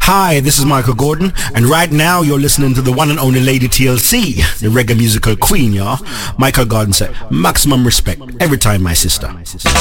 Hi, this is Michael Gordon, and right now you're listening to the one and only Lady TLC, the reggae musical queen, y'all. Michael Gordon said, maximum respect every time, my sister.